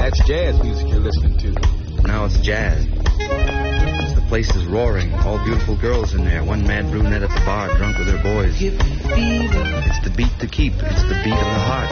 That's jazz music you're listening to. Now it's jazz. The place is roaring. All beautiful girls in there. One mad brunette at the bar, drunk with her boys. It's the beat to keep. It's the beat of the heart.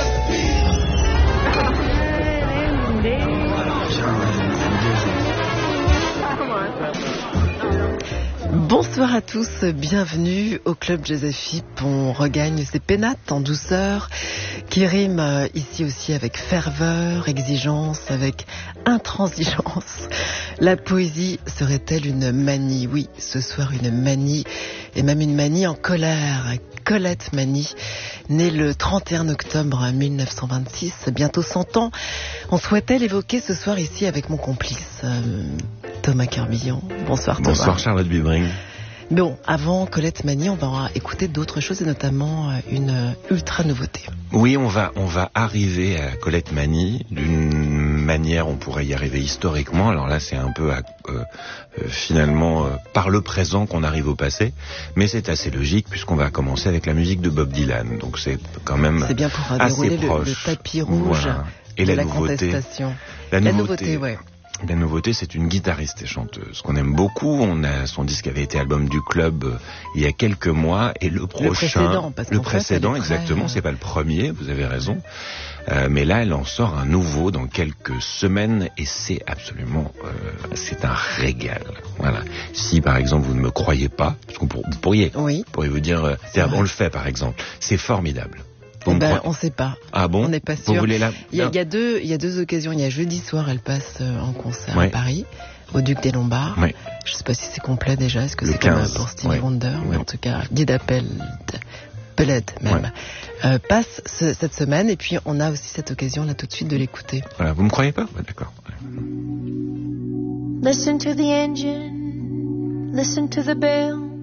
Bonsoir à tous, bienvenue au Club Jazz FIP. On regagne ces pénates en douceur qui riment ici aussi avec ferveur, exigence, avec intransigeance. La poésie serait-elle une manie? Oui, ce soir une manie, et même une manie en colère. Colette Mani, née le 31 octobre 1926, bientôt 100 ans. On souhaitait l'évoquer ce soir ici avec mon complice, Thomas Curbillon. Bonsoir Thomas. Bonsoir Charlotte Bibring. Bon, avant Colette Mani, on va écouter d'autres choses et notamment une ultra nouveauté. Oui, on va arriver à Colette Mani d'une manière, on pourrait y arriver historiquement. Alors là, c'est un peu finalement par le présent qu'on arrive au passé, mais c'est assez logique puisqu'on va commencer avec la musique de Bob Dylan. Donc c'est quand même c'est bien pour assez dérouler proche. Le tapis rouge voilà. Et de la nouveauté, contestation. La nouveauté, ouais. La nouveauté, c'est une guitariste et chanteuse qu'on aime beaucoup. Son disque avait été album du club il y a quelques mois, et le prochain, le précédent, exactement, c'est pas le premier, vous avez raison. Mais là, elle en sort un nouveau dans quelques semaines, et c'est absolument, c'est un régal. Voilà. Si par exemple vous ne me croyez pas, parce que vous pourriez vous dire, on le fait par exemple, c'est formidable. On sait pas. Ah bon? On n'est pas sûr. Vous voulez il y a deux occasions. Il y a jeudi soir, elle passe en concert à Paris, au Duc des Lombards. Ouais. Je sais pas si c'est complet déjà. Est-ce que c'est 15, comme pour Stevie Wonder? Mais en tout cas, Guy d'Appel, Pellet même, passe cette semaine. Et puis on a aussi cette occasion là tout de suite de l'écouter. Voilà. Vous me croyez pas? D'accord. Listen to the engine, listen to the bell.